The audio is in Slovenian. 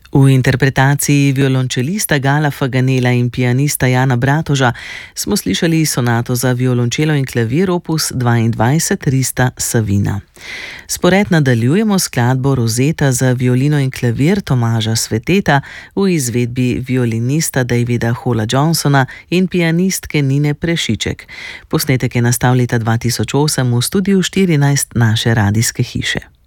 V interpretaciji violončelista Gala Faganela in pianista Jana Bratoža smo slišali sonato za violončelo in klavir opus 22 Rista Savina. Spored nadaljujemo skladbo Rozeta za violino in klavir Tomaža Sveteta v izvedbi violinista Davida Hola Johnsona in pianistke Nine Prešiček. Posnetek je nastal leta 2008 v studiu 14 naše radijske hiše.